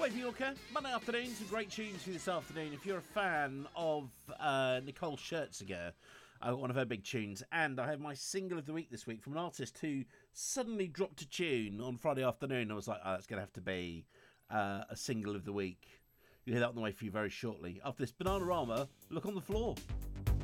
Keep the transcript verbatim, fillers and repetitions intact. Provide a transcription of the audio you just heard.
Wave Yorker, Monday afternoon, some great tunes for you this afternoon. If you're a fan of uh, Nicole Scherzinger, uh, one of her big tunes, and I have my single of the week this week from an artist who suddenly dropped a tune on Friday afternoon. I was like, oh, that's going to have to be uh, a single of the week. You'll hear that on the way for you very shortly. After this, Bananarama, Look on the Floor.